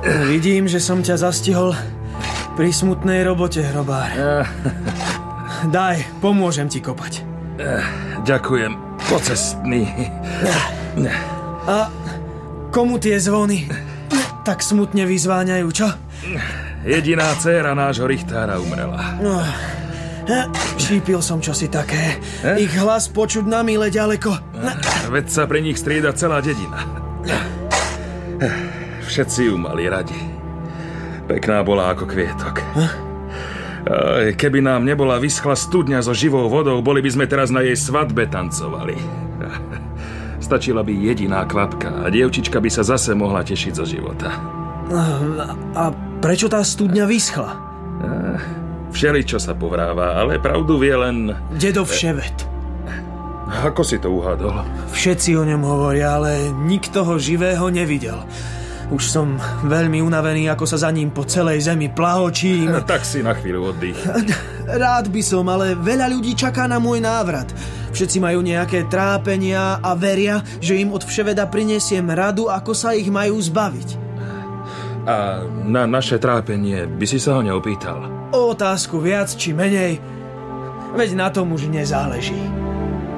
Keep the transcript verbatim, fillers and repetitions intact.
Vidím, že som ťa zastihol pri smutnej robote, hrobár. Daj, pomôžem ti kopať. Ďakujem, pocestný. A komu tie zvony tak smutne vyzváňajú, čo? Jediná dcéra nášho richtára umrela. Šípil som čosi také. Ich hlas počuť na míle ďaleko. Veď sa pri nich strieda celá dedina. Všetci ju mali radi. Pekná bola ako kvietok. Keby nám nebola vyschla studňa so živou vodou, boli by sme teraz na jej svadbe tancovali. Stačila by jediná kvapka a dievčička by sa zase mohla tešiť zo života. A prečo tá studňa vyschla? Všeličo sa povráva, ale pravdu vie len... Dedo Vševet. Ako si to uhádol? Všetci o ňom hovoria, ale nikto ho živého nevidel. Už som veľmi unavený, ako sa za ním po celej zemi plahočím. Tak si na chvíľu oddych. Rád by som, ale veľa ľudí čaká na môj návrat. Všetci majú nejaké trápenia a veria, že im od Vševeda prinesiem radu, ako sa ich majú zbaviť. A na naše trápenie by si sa ho neopýtal? O otázku viac či menej, veď na tom už nezáleží.